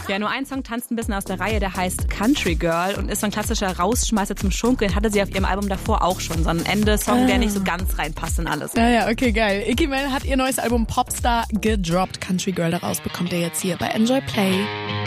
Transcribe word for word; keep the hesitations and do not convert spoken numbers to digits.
Ja, nur ein Song tanzt ein bisschen aus der Reihe, der heißt Country Girl und ist so ein klassischer Rausschmeißer zum Schunkeln. Hatte sie auf ihrem Album davor auch schon. So ein Ende-Song, ah. der nicht so ganz reinpasst in alles. Ja, ja, okay, geil. Iggy Mel hat ihr neues Album Popstar gedroppt. Country Girl, daraus bekommt ihr jetzt hier bei Enjoy Play.